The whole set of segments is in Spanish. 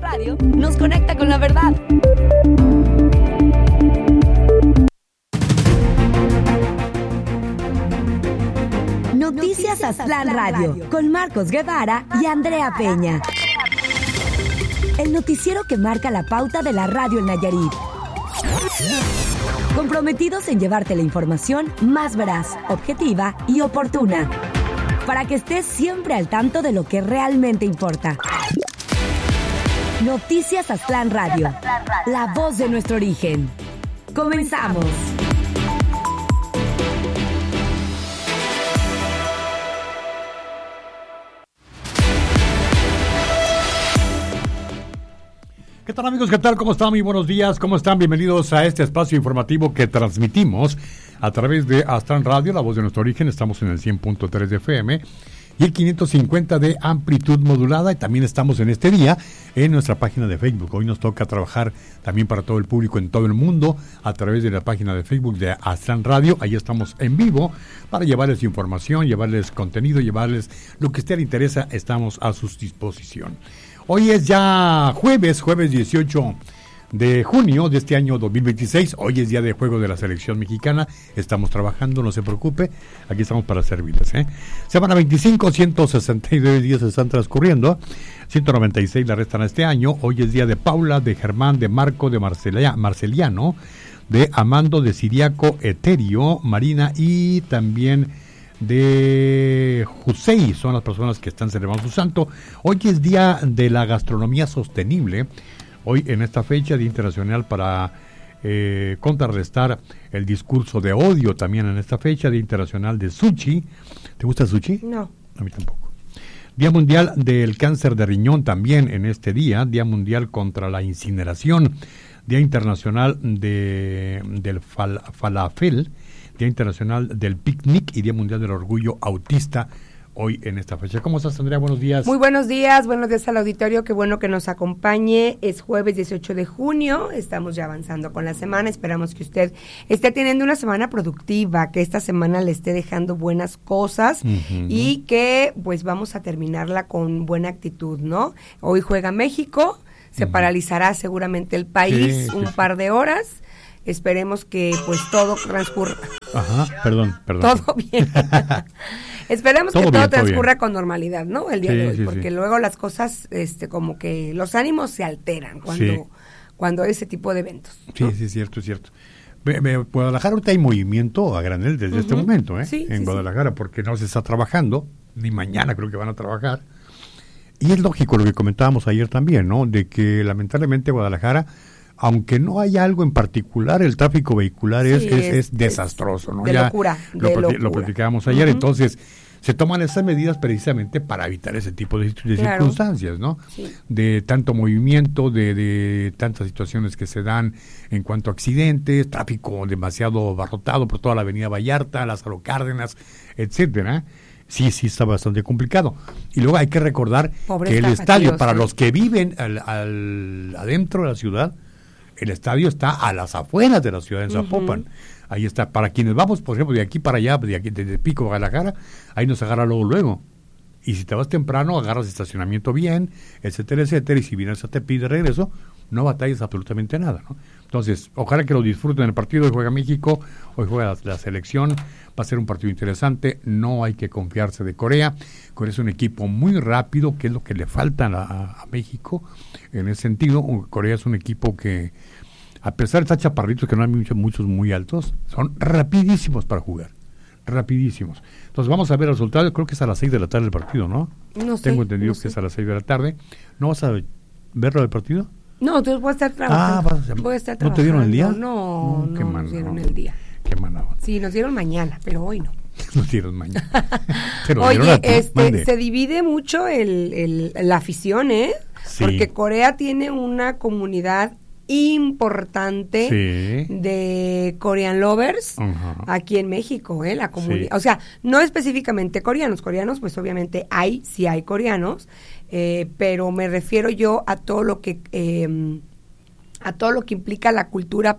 Radio nos conecta con la verdad. Noticias Aztlán Radio con Marcos Guevara y Andrea Peña. El noticiero que marca la pauta de la radio en Nayarit. Comprometidos en llevarte la información más veraz, objetiva y oportuna, para que estés siempre al tanto de lo que realmente importa. Noticias Aztlán Radio, la voz de nuestro origen. Comenzamos. ¿Qué tal, amigos? ¿Qué tal? ¿Cómo están? Muy buenos días. ¿Cómo están? Bienvenidos a este espacio informativo que transmitimos a través de Aztlán Radio, la voz de nuestro origen. Estamos en el 100.3 de FM y el 550 de amplitud modulada. Y también estamos en este día en nuestra página de Facebook. Hoy nos toca trabajar también para todo el público en todo el mundo a través de la página de Facebook de Aztlán Radio. Ahí estamos en vivo para llevarles información, llevarles contenido, llevarles lo que a usted le interesa. Estamos a su disposición. Hoy es ya jueves 18 de junio de este año 2026. Hoy es día de juego de la selección mexicana. Estamos trabajando, no se preocupe. Aquí estamos para servirles. Semana 25, 169 días están transcurriendo. 196 la restan a este año. Hoy es día de Paula, de Germán, de Marco, de Marceliano, de Amando, de Siriaco, Eterio, Marina y también de José. Son las personas que están celebrando su santo. Hoy es día de la gastronomía sostenible. Hoy en esta fecha, Día Internacional para contrarrestar el discurso de odio. También en esta fecha, Día Internacional de Sushi. ¿Te gusta el sushi? No. A mí tampoco. Día Mundial del Cáncer de Riñón también en este día. Día Mundial contra la Incineración. Día Internacional del Falafel. Día Internacional del Picnic y Día Mundial del Orgullo Autista hoy en esta fecha. ¿Cómo estás, Andrea? Buenos días. Muy buenos días al auditorio, qué bueno que nos acompañe. Es jueves 18 de junio, estamos ya avanzando con la semana, esperamos que usted esté teniendo una semana productiva, que esta semana le esté dejando buenas cosas y que pues vamos a terminarla con buena actitud, ¿no? Hoy juega México, se paralizará seguramente el país par de horas. Esperemos que pues todo transcurra. Ajá, perdón. Todo bien. Esperemos que todo transcurra con normalidad, ¿no? El día de hoy, porque luego las cosas, como que los ánimos se alteran cuando hay ese tipo de eventos, ¿no? Sí, es cierto. Guadalajara ahorita hay movimiento a granel desde este momento, en Guadalajara, porque no se está trabajando, ni mañana creo que van a trabajar. Y es lógico lo que comentábamos ayer también, ¿no? De que lamentablemente Guadalajara, aunque no hay algo en particular, el tráfico vehicular es desastroso, ¿no? De locura. Lo platicábamos ayer, entonces se toman esas medidas precisamente para evitar ese tipo de circunstancias, ¿no? Sí. De tanto movimiento, de tantas situaciones que se dan en cuanto a accidentes, tráfico demasiado abarrotado por toda la avenida Vallarta, Lázaro Cárdenas, etcétera. Sí, está bastante complicado. Y luego hay que recordar que el estadio, para los que viven adentro de la ciudad, el estadio está a las afueras de la ciudad, en Zapopan. Ahí está. Para quienes vamos, por ejemplo, de aquí para allá, desde Pico, Guadalajara, ahí nos agarra luego. Y si te vas temprano, agarras estacionamiento bien, etcétera. Y si vienes a Tepic de regreso, no batallas absolutamente nada, ¿no? Entonces, ojalá que lo disfruten el partido. Hoy juega México, hoy juega la selección. Va a ser un partido interesante. No hay que confiarse de Corea. Corea es un equipo muy rápido, que es lo que le falta a México. En ese sentido, Corea es un equipo que, a pesar de estar chaparritos, que no hay muchos muy altos, son rapidísimos para jugar. Rapidísimos. Entonces vamos a ver el resultado. Creo que es a las 6 de la tarde el partido, ¿no? No sé. Tengo entendido que es a las 6 de la tarde. ¿No vas a verlo del partido? No, tú voy a estar trabajando. Voy a estar trabajando. ¿No te dieron el día? No nos dieron el día. Qué mala. Sí, nos dieron mañana, pero hoy no. Nos dieron mañana. Oye, se divide mucho la afición, Sí. Porque Corea tiene una comunidad importante de Korean lovers aquí en México, la comunidad, o sea, no específicamente coreanos, pues obviamente sí hay coreanos, pero me refiero yo a todo lo que implica la cultura pop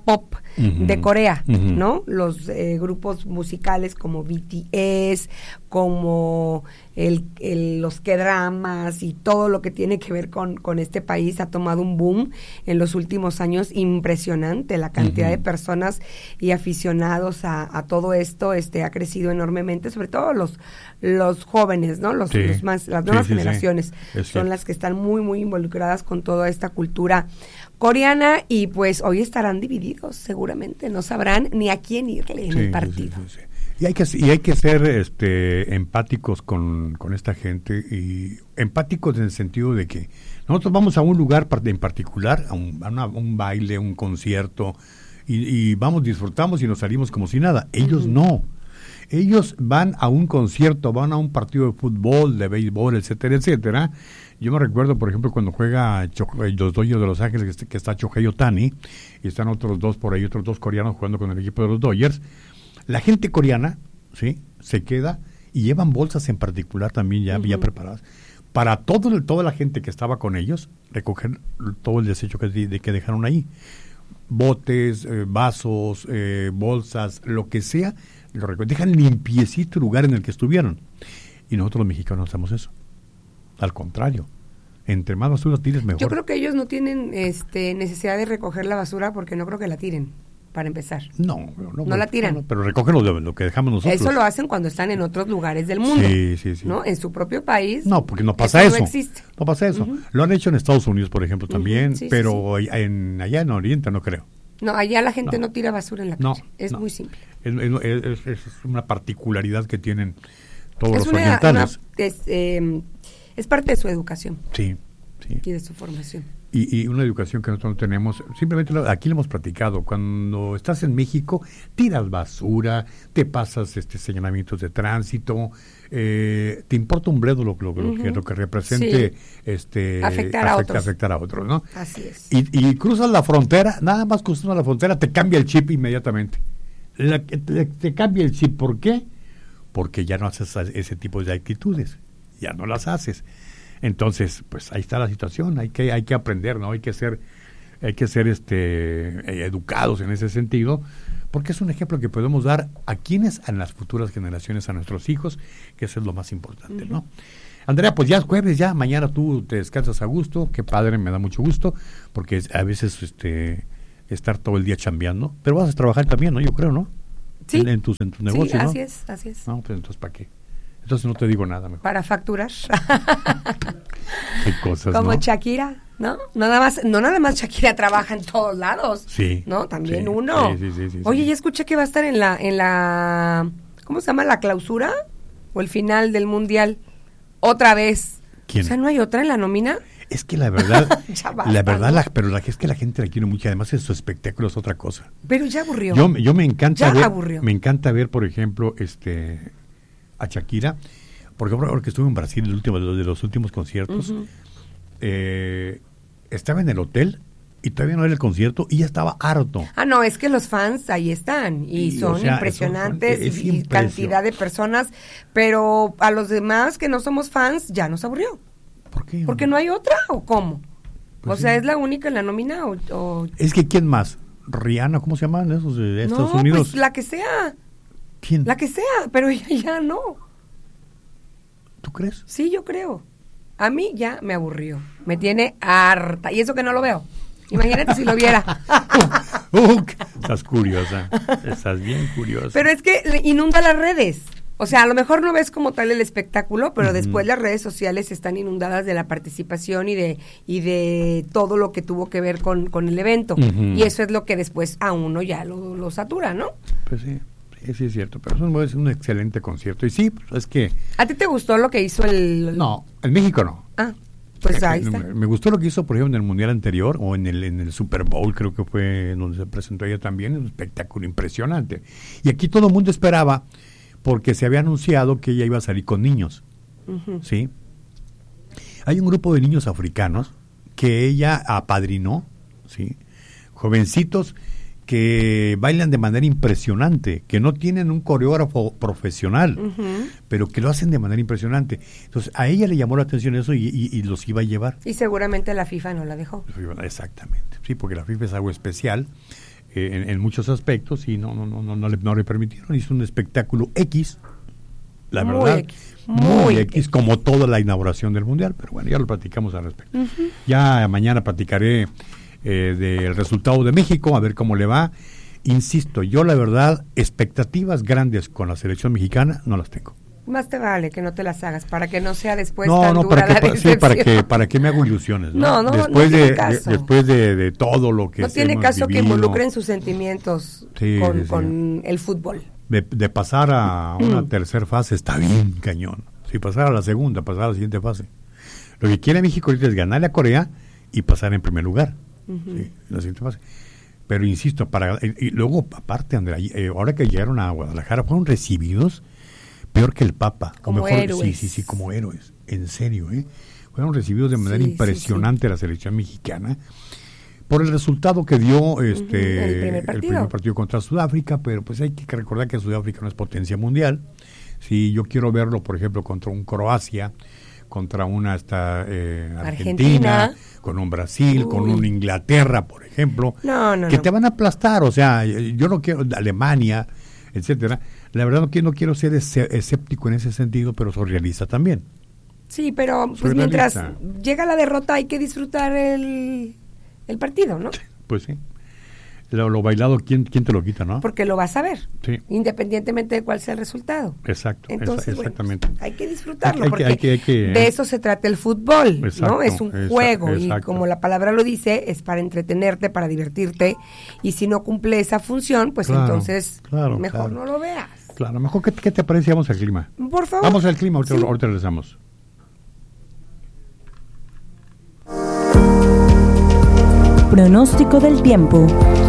de Corea, ¿no? Los grupos musicales como BTS, como los K-dramas y todo lo que tiene que ver con este país ha tomado un boom en los últimos años impresionante. La cantidad de personas y aficionados a todo esto ha crecido enormemente, sobre todo los jóvenes, ¿no? Las nuevas generaciones son las que están muy, muy involucradas con toda esta cultura coreana y pues hoy estarán divididos seguramente, no sabrán ni a quién irle en el partido. Sí. Y hay que ser empáticos con esta gente, y empáticos en el sentido de que nosotros vamos a un lugar en particular, a un baile, un concierto, y vamos, disfrutamos y nos salimos como si nada. Ellos no. Ellos van a un concierto, van a un partido de fútbol, de béisbol, etcétera, etcétera. Yo me recuerdo, por ejemplo, cuando juega los Dodgers de Los Ángeles, que está Shohei Ohtani, y están otros dos por ahí, otros dos coreanos jugando con el equipo de los Dodgers. La gente coreana, ¿sí?, se queda y llevan bolsas en particular también ya preparadas para toda la gente que estaba con ellos, recoger todo el desecho que dejaron ahí. Botes, vasos, bolsas, lo que sea, dejan limpiecito el lugar en el que estuvieron. Y nosotros los mexicanos no hacemos eso. Al contrario, entre más basura tires, mejor. Yo creo que ellos no tienen necesidad de recoger la basura porque no creo que la tiren, para empezar. No la tiran. No, pero recogen lo que dejamos nosotros. Eso lo hacen cuando están en otros lugares del mundo. Sí. ¿No? En su propio país. No, porque no pasa eso. No existe. No pasa eso. Lo han hecho en Estados Unidos, por ejemplo, también, pero allá en Oriente no creo. No, allá la gente no tira basura en la calle. Es muy simple. Es una particularidad que tienen todos los orientales. Es parte de su educación. Sí. Y de su formación. Y una educación que nosotros no tenemos, simplemente aquí lo hemos platicado. Cuando estás en México, tiras basura, te pasas señalamientos de tránsito, te importa un bledo lo que represente afectar a otros, ¿no? Así es. Y cruzas la frontera, nada más cruzando la frontera, te cambia el chip inmediatamente. Te cambia el chip, ¿por qué? Porque ya no haces ese tipo de actitudes, ya no las haces. Entonces, pues ahí está la situación, hay que aprender, ¿no? Hay que ser educados en ese sentido, porque es un ejemplo que podemos dar a las futuras generaciones, a nuestros hijos, que eso es lo más importante, ¿no? Andrea, pues ya es jueves, ya mañana tú te descansas a gusto, qué padre, me da mucho gusto, porque a veces estar todo el día chambeando, pero vas a trabajar también, ¿no? Yo creo, ¿no? Sí. En tus negocios, ¿no? Así es. No, pues entonces, ¿para qué? Entonces no te digo nada mejor. Para facturar. Qué cosas, como ¿no? Shakira, ¿no? No nada más Shakira trabaja en todos lados. Sí. ¿No? También uno. Sí. Oye, ya escuché que va a estar en la ¿cómo se llama? ¿La clausura? ¿O el final del mundial? Otra vez. ¿Quién? O sea, ¿no hay otra en la nómina? Es que la verdad, pero es que la gente la quiere mucho, además su espectáculo es otra cosa. Pero ya aburrió. Yo me encanta aburrió. Me encanta ver, por ejemplo, a Shakira, por ejemplo, ahora que estuve en Brasil de los últimos conciertos, estaba en el hotel y todavía no era el concierto y ya estaba harto. No, es que los fans ahí están y son impresionantes y cantidad de personas, pero a los demás que no somos fans ya nos aburrió. ¿Por qué? ¿Porque no hay otra o cómo? Pues o sea, ¿es la única en la nómina o...? Es que ¿quién más? Rihanna, ¿cómo se llaman esos de Estados Unidos? Pues la que sea. ¿Quién? La que sea, pero ya no. ¿Tú crees? Sí, yo creo. A mí ya me aburrió. Me tiene harta. Y eso que no lo veo. Imagínate si lo viera. Estás curiosa. Estás bien curiosa. Pero es que inunda las redes. O sea, a lo mejor no ves como tal el espectáculo, pero después las redes sociales están inundadas de la participación y de todo lo que tuvo que ver con el evento. Y eso es lo que después a uno ya lo satura, ¿no? Pues sí. Sí, es cierto, pero es un excelente concierto. Y sí, pues es que... ¿A ti te gustó lo que hizo No, en México no. Pues ahí está. Me gustó lo que hizo, por ejemplo, en el Mundial anterior, o en el Super Bowl, creo que fue donde se presentó ella también, un espectáculo impresionante. Y aquí todo el mundo esperaba, porque se había anunciado que ella iba a salir con niños, ¿sí? Hay un grupo de niños africanos que ella apadrinó, ¿sí? Jovencitos que bailan de manera impresionante, que no tienen un coreógrafo profesional, pero que lo hacen de manera impresionante. Entonces, a ella le llamó la atención eso y los iba a llevar. Y seguramente la FIFA no la dejó. Exactamente, sí, porque la FIFA es algo especial. en muchos aspectos y no le permitieron. Hizo un espectáculo X, la verdad, muy X, como toda la inauguración del Mundial, pero bueno, ya lo platicamos al respecto. Ya mañana platicaré del resultado de México, a ver cómo le va. Insisto, yo la verdad, expectativas grandes con la selección mexicana no las tengo. Más te vale que no te las hagas, para que no sea después tan dura la decepción. Para que me hago ilusiones, ¿no? Después de todo lo que no tiene caso vivido, que involucren sus sentimientos con el fútbol. De pasar a una tercera fase está bien cañón. Si pasar a la segunda, pasar a la siguiente fase. Lo que quiere México ahorita es ganarle a Corea y pasar en primer lugar. En la siguiente fase. Pero insisto, y luego aparte, Andrea, ahora que llegaron a Guadalajara, fueron recibidos peor que el Papa. Como mejor, héroes. Sí, como héroes. En serio, fueron recibidos de manera impresionante la selección mexicana por el resultado que dio el primer partido contra Sudáfrica, pero pues hay que recordar que Sudáfrica no es potencia mundial. Si yo quiero verlo, por ejemplo, contra un Croacia, contra una Argentina, con un Brasil, con un Inglaterra, por ejemplo, te van a aplastar. O sea, yo no quiero Alemania, etcétera. La verdad no quiero ser escéptico en ese sentido, pero soy realista también. Sí, pero pues mientras llega la derrota hay que disfrutar el partido, ¿no? Pues sí. Lo bailado, ¿quién te lo quita, no? Porque lo vas a ver, sí, independientemente de cuál sea el resultado. Exacto, entonces, exactamente. Bueno, hay que disfrutarlo, porque de eso se trata el fútbol, exacto, ¿no? Es un juego, y como la palabra lo dice, es para entretenerte, para divertirte, y si no cumple esa función, pues entonces mejor no lo veas. Claro, mejor ¿qué te parece? Vamos al clima. Por favor. Vamos al clima, ahorita regresamos. Pronóstico del tiempo.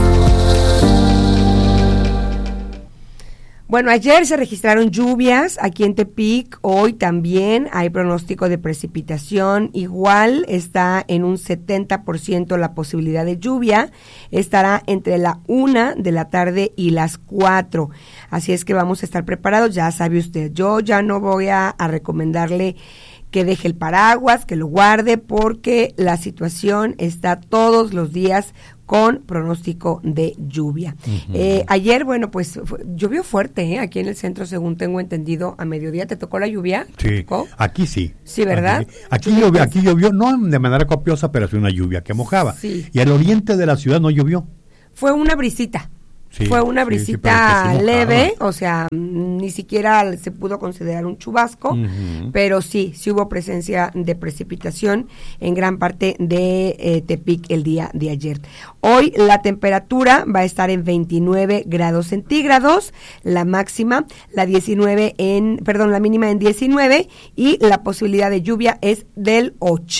Bueno, ayer se registraron lluvias aquí en Tepic, hoy también hay pronóstico de precipitación, igual está en un 70% la posibilidad de lluvia, estará entre la 1 de la tarde y las 4, así es que vamos a estar preparados, ya sabe usted, yo ya no voy a recomendarle que deje el paraguas, que lo guarde, porque la situación está todos los días con pronóstico de lluvia. Ayer, bueno, pues llovió fuerte, aquí en el centro, según tengo entendido, a mediodía. ¿Te tocó la lluvia? Sí, aquí sí. Sí, ¿verdad? Aquí llovió, no de manera copiosa, pero fue una lluvia que mojaba. Sí. Y al oriente de la ciudad no llovió. Fue una brisita. Sí, fue una brisita sí, leve, o sea, ni siquiera se pudo considerar un chubasco, pero sí hubo presencia de precipitación en gran parte de Tepic el día de ayer. Hoy la temperatura va a estar en 29 grados centígrados, la máxima, la mínima en 19, y la posibilidad de lluvia es del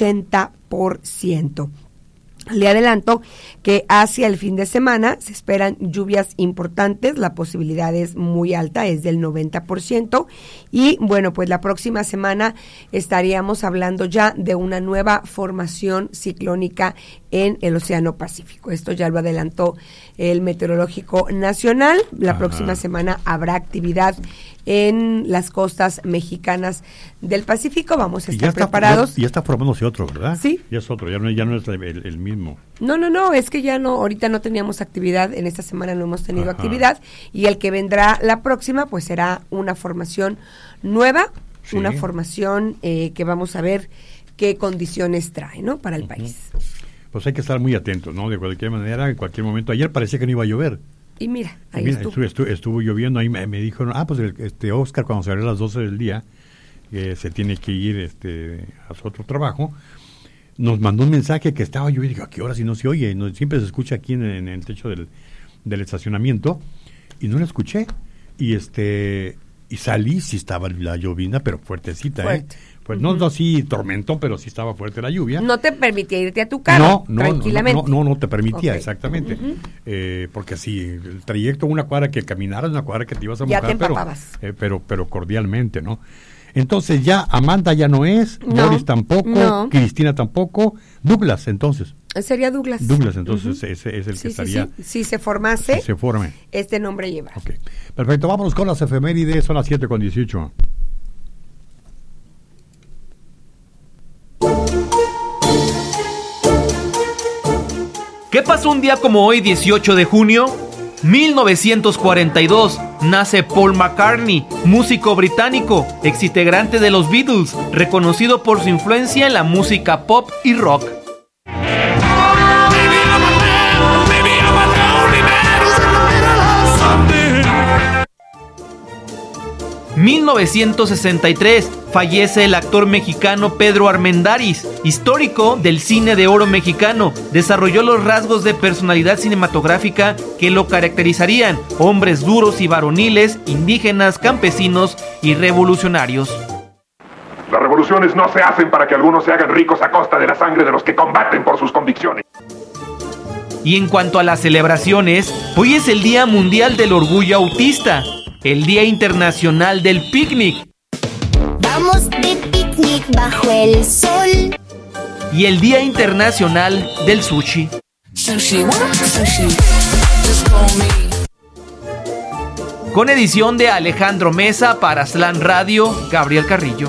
80%. Le adelanto que hacia el fin de semana se esperan lluvias importantes, la posibilidad es muy alta, es del 90%, y bueno, pues la próxima semana estaríamos hablando ya de una nueva formación ciclónica en el Océano Pacífico. Esto ya lo adelantó el Meteorológico Nacional. La próxima semana habrá actividad en las costas mexicanas del Pacífico. Vamos a estar preparados. Ya está formándose otro, ¿verdad? Sí. Ya es otro, ya no es el mismo. No, es que ahorita no teníamos actividad, en esta semana no hemos tenido actividad, y el que vendrá la próxima pues será una formación nueva, una formación que vamos a ver qué condiciones trae, ¿no? Para el país. Pues hay que estar muy atentos, ¿no? De cualquier manera, en cualquier momento. Ayer parecía que no iba a llover. Y mira, estuvo lloviendo, ahí me dijo, pues Oscar, cuando se abrió a las 12 del día, se tiene que ir a su otro trabajo, nos mandó un mensaje que estaba lloviendo. Digo, ¿a qué hora si no se oye? Siempre se escucha aquí en el techo del estacionamiento, y no lo escuché. Y salí, sí estaba la llovina, pero fuertecita, Fuerte. Pues no así tormentón, pero sí estaba fuerte la lluvia. No te permitía irte a tu carro, tranquilamente. No te permitía, exactamente. Porque si el trayecto, una cuadra que caminaras, una cuadra que te ibas a mojar, ya te empapabas. pero cordialmente, ¿no? Entonces ya Amanda ya no es, Boris tampoco, Cristina tampoco, Douglas entonces. Sería Douglas. Douglas, entonces ese es el que estaría. Sí. Si se formase, si se forme, este nombre lleva. Ok, perfecto, vámonos con las efemérides, son las 7:18. ¿Qué pasó un día como hoy, 18 de junio? 1942, nace Paul McCartney, músico británico, exintegrante de los Beatles, reconocido por su influencia en la música pop y rock. 1963, fallece el actor mexicano Pedro Armendáriz, histórico del cine de oro mexicano. Desarrolló los rasgos de personalidad cinematográfica que lo caracterizarían: hombres duros y varoniles, indígenas, campesinos y revolucionarios. Las revoluciones no se hacen para que algunos se hagan ricos a costa de la sangre de los que combaten por sus convicciones. Y en cuanto a las celebraciones, hoy es el Día Mundial del Orgullo Autista, el Día Internacional del Picnic. Vamos de picnic bajo el sol. Y el Día Internacional del Sushi. Sushi, sushi. Just call me. Con edición de Alejandro Mesa para Slam Radio, Gabriel Carrillo.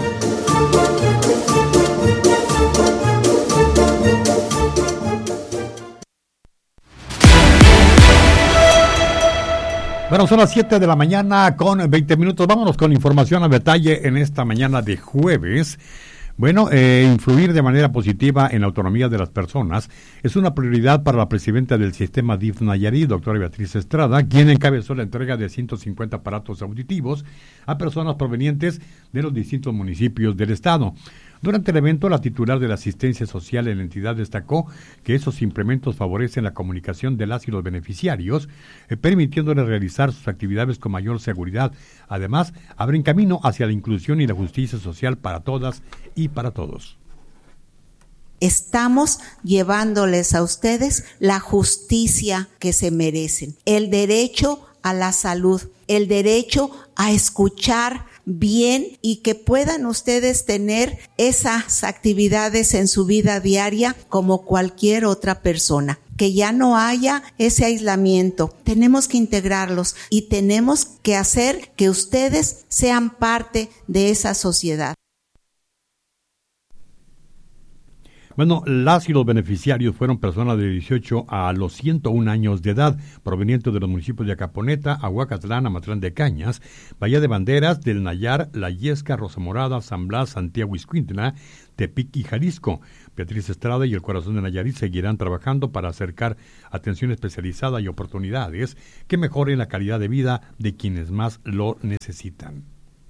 Bueno, son las 7 de la mañana con 20 minutos. Vámonos con información a detalle en esta mañana de jueves. Bueno, influir de manera positiva en la autonomía de las personas es una prioridad para la presidenta del sistema DIF Nayarit, doctora Beatriz Estrada, quien encabezó la entrega de 150 aparatos auditivos a personas provenientes de los distintos municipios del estado. Durante el evento, la titular de la asistencia social en la entidad destacó que esos implementos favorecen la comunicación de las y los beneficiarios, permitiéndoles realizar sus actividades con mayor seguridad. Además, abren camino hacia la inclusión y la justicia social para todas y para todos. Estamos llevándoles a ustedes la justicia que se merecen, el derecho a la salud, el derecho a escuchar bien y que puedan ustedes tener esas actividades en su vida diaria como cualquier otra persona. Que ya no haya ese aislamiento. Tenemos que integrarlos y tenemos que hacer que ustedes sean parte de esa sociedad. Bueno, las y los beneficiarios fueron personas de 18 a los 101 años de edad, provenientes de los municipios de Acaponeta, Ahuacatlán, Amatlán de Cañas, Bahía de Banderas, del Nayar, La Yesca, Rosa Morada, San Blas, Santiago Ixcuintla, Tepic y Jalisco. Beatriz Estrada y el Corazón de Nayarit seguirán trabajando para acercar atención especializada y oportunidades que mejoren la calidad de vida de quienes más lo necesitan.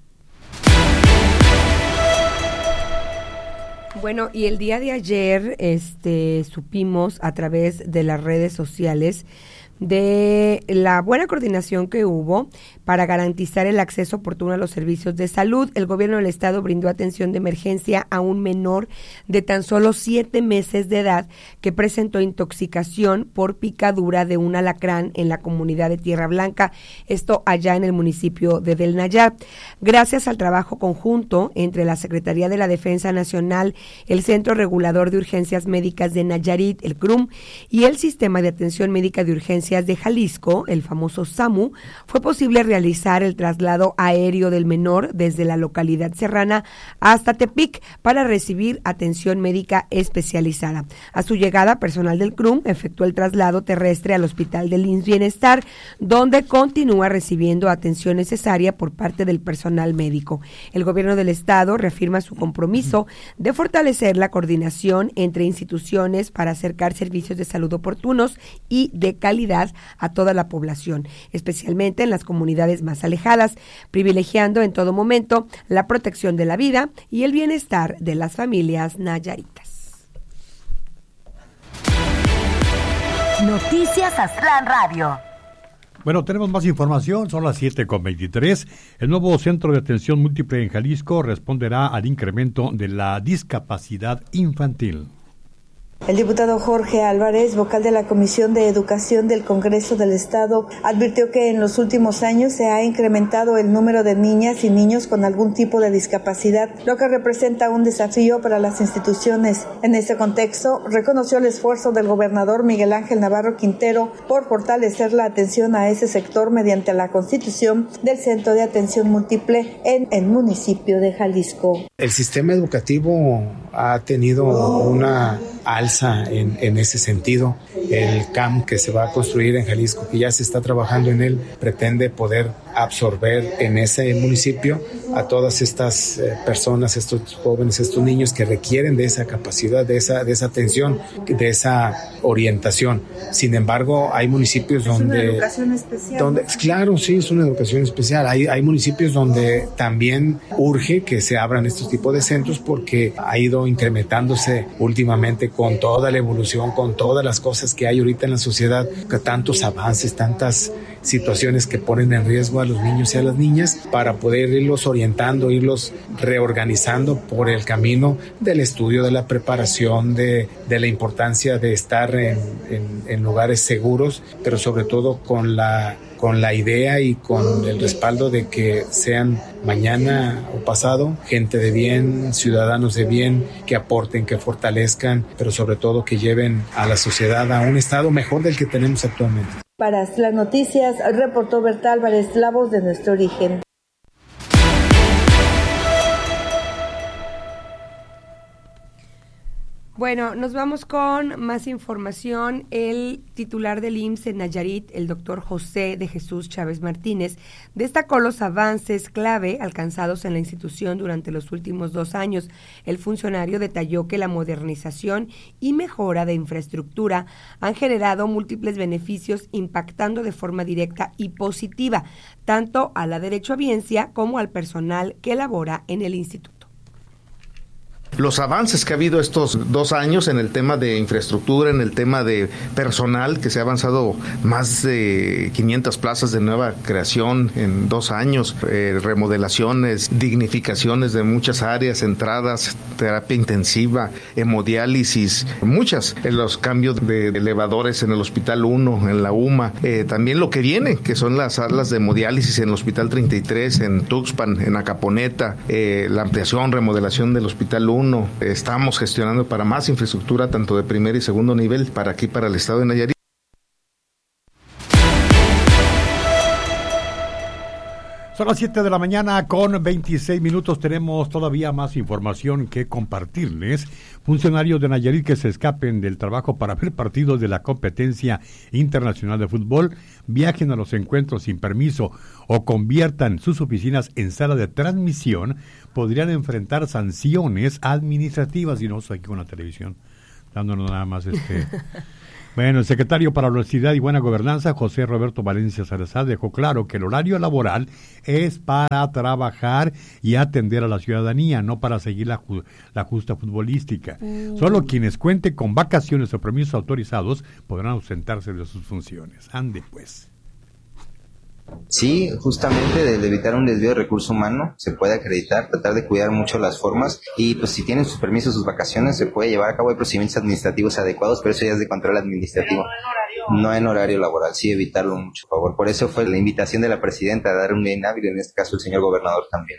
Bueno, y el día de ayer supimos a través de las redes sociales de la buena coordinación que hubo para garantizar el acceso oportuno a los servicios de salud. El gobierno del estado brindó atención de emergencia a un menor de tan solo 7 meses de edad que presentó intoxicación por picadura de un alacrán en la comunidad de Tierra Blanca, esto allá en el municipio de Del Nayar. Gracias al trabajo conjunto entre la Secretaría de la Defensa Nacional, el Centro Regulador de Urgencias Médicas de Nayarit, el CRUM, y el Sistema de Atención Médica de Urgencias de Jalisco, el famoso SAMU, fue posible realizar el traslado aéreo del menor desde la localidad serrana hasta Tepic para recibir atención médica especializada. A su llegada, personal del CRUM efectuó el traslado terrestre al Hospital del IMSS Bienestar, donde continúa recibiendo atención necesaria por parte del personal médico. El gobierno del estado reafirma su compromiso de fortalecer la coordinación entre instituciones para acercar servicios de salud oportunos y de calidad a toda la población, especialmente en las comunidades más alejadas, privilegiando en todo momento la protección de la vida y el bienestar de las familias nayaritas. Noticias Aztlán Radio. Bueno, tenemos más información, son las 7:23. El nuevo Centro de Atención Múltiple en Jalisco responderá al incremento de la discapacidad infantil. El diputado Jorge Álvarez, vocal de la Comisión de Educación del Congreso del Estado, advirtió que en los últimos años se ha incrementado el número de niñas y niños con algún tipo de discapacidad, lo que representa un desafío para las instituciones. En ese contexto, reconoció el esfuerzo del gobernador Miguel Ángel Navarro Quintero por fortalecer la atención a ese sector mediante la constitución del Centro de Atención Múltiple en el municipio de Jalisco. El sistema educativo ha tenido una alza en ese sentido. El CAM que se va a construir en Jalisco, que ya se está trabajando en él, pretende poder absorber en ese municipio a todas estas personas, estos jóvenes, estos niños que requieren de esa capacidad, de esa atención, de esa orientación. Sin embargo, hay municipios donde... Es una educación especial. Claro, sí, es una educación especial. Hay municipios donde también urge que se abran estos tipos de centros porque ha ido incrementándose últimamente con toda la evolución, con todas las cosas que hay ahorita en la sociedad, tantos avances, tantas situaciones que ponen en riesgo a los niños y a las niñas, para poder irlos orientando, irlos reorganizando por el camino del estudio, de la preparación, de la importancia de estar en lugares seguros, pero sobre todo con la idea y con el respaldo de que sean mañana o pasado gente de bien, ciudadanos de bien, que aporten, que fortalezcan, pero sobre todo que lleven a la sociedad a un estado mejor del que tenemos actualmente. Para las noticias, reportó Berta Álvarez, la voz de nuestro origen. Bueno, nos vamos con más información. El titular del IMSS en Nayarit, el doctor José de Jesús Chávez Martínez, destacó los avances clave alcanzados en la institución durante los últimos 2 años. El funcionario detalló que la modernización y mejora de infraestructura han generado múltiples beneficios, impactando de forma directa y positiva tanto a la derechohabiencia como al personal que labora en el instituto. Los avances que ha habido estos 2 años en el tema de infraestructura, en el tema de personal, que se ha avanzado más de 500 plazas de nueva creación en 2 años, remodelaciones, dignificaciones de muchas áreas, entradas, terapia intensiva, hemodiálisis, muchas, los cambios de elevadores en el Hospital 1, en la UMA, también lo que viene, que son las salas de hemodiálisis en el Hospital 33, en Tuxpan, en Acaponeta, la ampliación, remodelación del Hospital 1. Estamos gestionando para más infraestructura tanto de primer y segundo nivel para aquí, para el estado de Nayarit. Son las 7 de la mañana con 26 minutos. Tenemos todavía más información que compartirles. Funcionarios de Nayarit que se escapen del trabajo para ver partidos de la competencia internacional de fútbol, viajen a los encuentros sin permiso o conviertan sus oficinas en sala de transmisión, podrían enfrentar sanciones administrativas. Y no estoy aquí con la televisión, dándonos nada más Bueno, el secretario para la Honestidad y Buena Gobernanza, José Roberto Valencia Salazar, dejó claro que el horario laboral es para trabajar y atender a la ciudadanía, no para seguir la justa futbolística. Solo quienes cuenten con vacaciones o permisos autorizados podrán ausentarse de sus funciones. Ande pues. Sí, justamente de evitar un desvío de recurso humano, se puede acreditar, tratar de cuidar mucho las formas y pues si tienen sus permisos, sus vacaciones, se puede llevar a cabo procedimientos administrativos adecuados, pero eso ya es de control administrativo, no en horario laboral, sí evitarlo mucho, por favor. Por eso fue la invitación de la presidenta a dar un día inhábil, en este caso el señor gobernador también.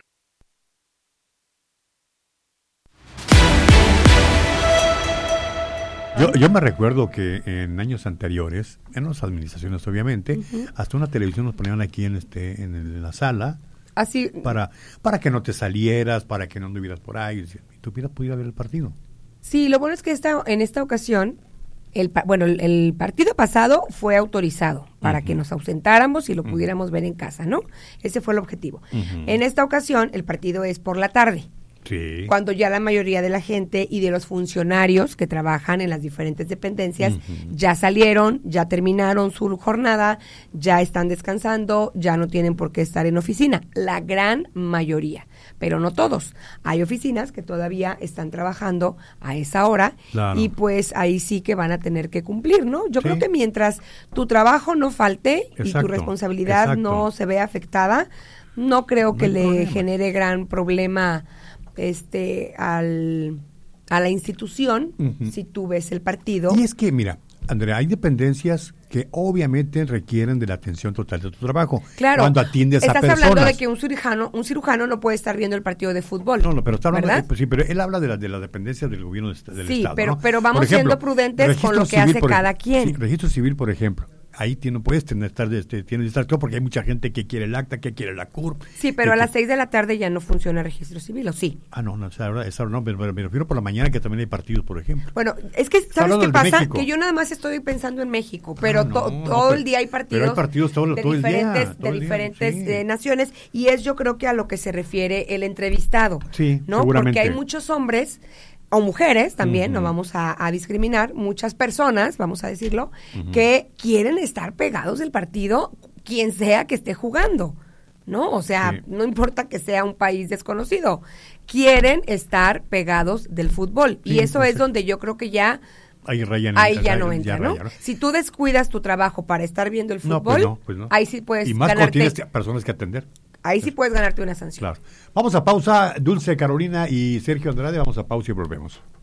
Yo me recuerdo que en años anteriores, en las administraciones obviamente, hasta una televisión nos ponían aquí en la sala, así para que no te salieras, para que no anduvieras por ahí, y tú hubieras podido ver el partido. Sí, lo bueno es que en esta ocasión, el partido pasado fue autorizado para que nos ausentáramos y lo pudiéramos ver en casa, ¿no? Ese fue el objetivo. En esta ocasión, el partido es por la tarde. Sí. Cuando ya la mayoría de la gente y de los funcionarios que trabajan en las diferentes dependencias ya salieron, ya terminaron su jornada, ya están descansando, ya no tienen por qué estar en oficina. La gran mayoría, pero no todos. Hay oficinas que todavía están trabajando a esa hora, claro, y pues ahí sí que van a tener que cumplir, ¿no? Yo creo que mientras tu trabajo no falte y tu responsabilidad no se vea afectada, no creo que le genere gran problema a la institución, si tú ves el partido. Y es que, mira, Andrea, hay dependencias que obviamente requieren de la atención total de tu trabajo. Claro. Cuando atiendes a personas. Estás hablando de que un cirujano no puede estar viendo el partido de fútbol. No, pero está hablando sí, pero él habla de la dependencia del gobierno del Estado. Sí, pero ¿no? vamos siendo prudentes con lo que hace cada quien. Sí, registro civil, por ejemplo. ahí no puedes estar tiene distractor porque hay mucha gente que quiere el acta, que quiere la CURP. Sí, pero a las 6 de la tarde ya no funciona el registro civil, ¿o sí? No, esa hora no, me refiero por la mañana que también hay partidos, por ejemplo. Bueno, es que, ¿sabes qué pasa? Que yo nada más estoy pensando en México, pero todo el día hay partidos. Pero hay partidos todo el día. De diferentes naciones, y es yo creo que a lo que se refiere el entrevistado. Sí, ¿no? seguramente. Porque hay muchos hombres o mujeres también, no vamos a discriminar, muchas personas, vamos a decirlo, que quieren estar pegados del partido, quien sea que esté jugando, ¿no? O sea, no importa que sea un país desconocido, quieren estar pegados del fútbol. Y eso es donde yo creo que ya... Ahí ya no entra, ¿no? Si tú descuidas tu trabajo para estar viendo el fútbol, pues no. ahí sí puedes y más ganarte... cuando tienes personas que atender. Ahí sí puedes ganarte una sanción. Claro. Vamos a pausa, Dulce, Carolina y Sergio Andrade, vamos a pausa y volvemos.